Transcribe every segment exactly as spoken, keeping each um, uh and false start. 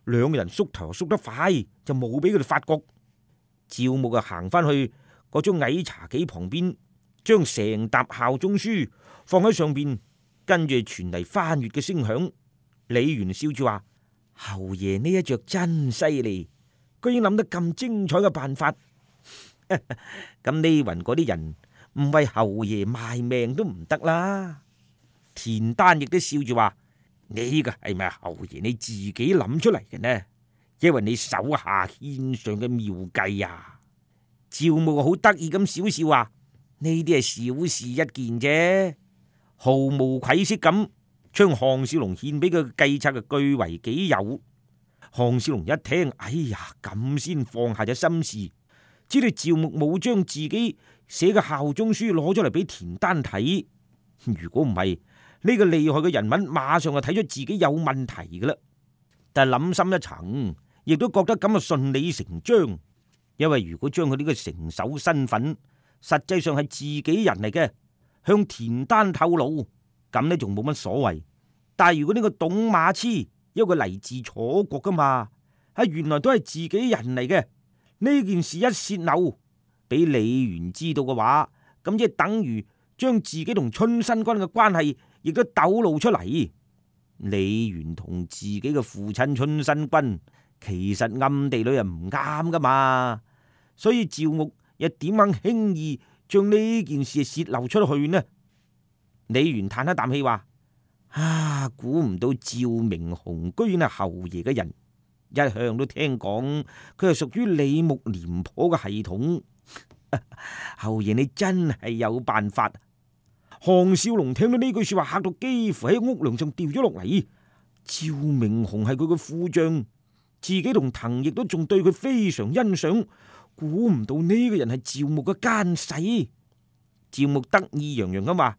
兩個人縮頭縮得快，就冇俾佢哋發覺。趙牧啊行翻去嗰張矮茶几旁邊，將成沓效忠書放喺上邊，跟住傳嚟翻閱嘅聲響。李元笑住話：侯爺呢一着真犀利，居然諗得咁精彩嘅辦法。咁呢雲嗰啲人唔為侯爺賣命都唔得啦。田丹亦都笑住話：呢個係咪侯爺你自己諗出嚟嘅呢？因為你手下獻上嘅妙計啊！趙牧好得意咁笑笑話：呢啲係小事一件啫，毫無愧色咁將項少龍獻俾佢嘅計策嘅據為己有。項少龍一聽，哎呀，咁先放下咗心事，知道趙牧冇將自己寫嘅效忠書攞咗嚟俾田丹睇。如果唔係，呢個厲害嘅人物馬上就睇咗自己有問題嘅啦。但係諗深一層，亦都覺得咁啊順理成章。因為如果將佢呢個成手身份，實際上係自己人嚟嘅，向田丹透露，咁呢仲冇乜所謂。但係如果呢個董馬痴，因為佢嚟自楚國噶嘛，係原來都係自己人嚟嘅，呢件事一洩漏，俾李元知道嘅話，咁即係等於將自己同春申君嘅關係亦都抖露出嚟。李元同自己嘅父親春申君其實暗地裏又唔啱噶嘛，所以趙牧又點肯輕易將呢件事洩漏出去呢？李元嘆一啖氣話：啊，估唔到趙明鴻居然係侯爺嘅人，一向都聽講佢係屬於李牧廉頗嘅系統。侯爺你真係有辦法。項少龍聽到呢句說話，嚇到幾乎喺屋梁上掉咗落嚟。趙明鴻係佢嘅副將，自己同滕亦都仲對佢非常欣賞，估唔到呢個人係趙牧嘅奸細。趙牧得意洋洋咁話：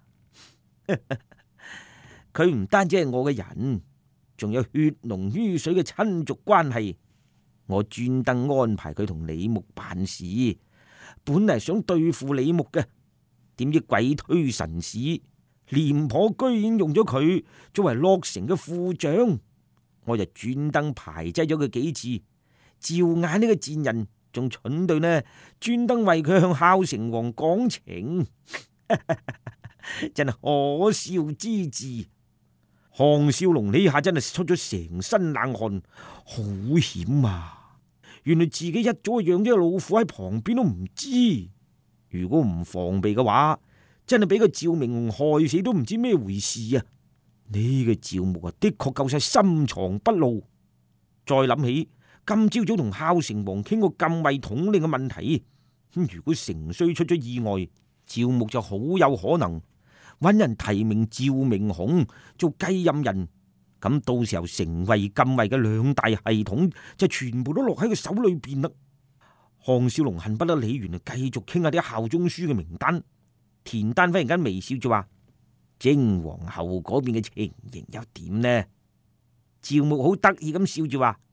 佢唔單止係我嘅人，仲有血濃於水嘅親族關係。我專登安排佢同李牧辦事，本嚟想對付李牧嘅，點知鬼推神使，廉頗居然用咗佢作為洛城嘅副將，我就專登排擠咗佢幾次。趙眼呢個賤人仲蠢到呢，專登為佢向孝成王講情，真係可笑之至。項少龍呢下真係出咗成身冷汗，好險啊！原來自己一早養咗隻老虎喺旁邊都唔知，如果唔防備嘅話，真係俾個趙明鴻害死都唔知咩回事啊！呢個趙牧啊，的確夠晒深藏不露。再諗起今朝早同孝成王傾過禁衛統領嘅問題，如果成衰出咗意外，趙牧就好有可能揾人提名趙明鴻做繼任人，咁到時候成為禁衛嘅兩大系統就全部都落喺佢手裏邊啦。項少龍恨不得李元啊繼續傾下啲效忠書嘅名單。田丹忽然間微笑住話：征皇后嗰邊嘅情形又點呢？趙牧好得意咁笑住話：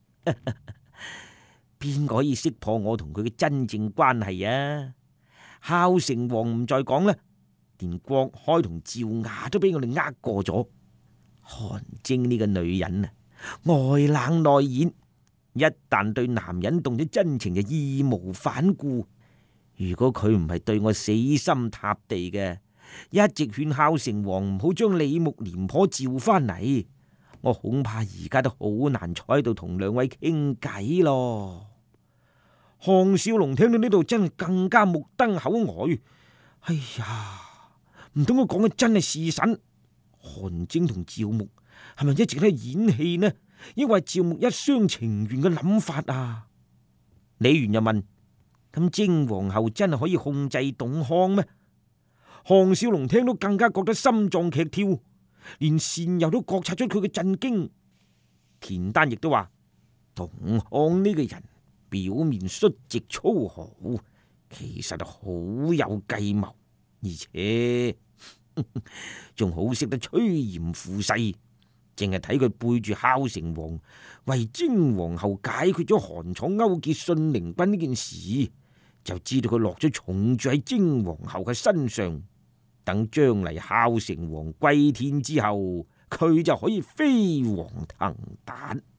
邊個可以識破我同佢嘅真正關係啊？孝成王唔再講啦，連郭開同趙雅都俾我哋呃過咗。韓晶呢個女人啊，外冷內熱，一旦對男人動咗真情就義無反顧。如果佢唔係對我死心塌地嘅，一直勸孝成王唔好將李牧廉頗召翻嚟，我恐怕而家都好難坐喺度同兩位傾偈咯。項少龍聽到呢度真係更加目瞪口呆。哎呀，唔通佢講嘅真係事實？韓晶同趙牧係咪一直喺度演戲呢？抑或趙牧一廂情願嘅諗法啊？李元又問：咁征皇后真係可以控制董康咩？項少龍聽到更加覺得心臟劇跳，連善友都覺察出佢嘅震驚。田丹亦都話：董康呢個人表面率直粗豪，其實好有計謀，而且仲好識得趨炎附勢。淨係睇佢背住孝成王為征皇后解決咗韓楚勾結信陵君呢件事，就知道佢落咗重注喺征皇后嘅身上。等將嚟孝成王歸天之後，佢就可以飛黃騰達。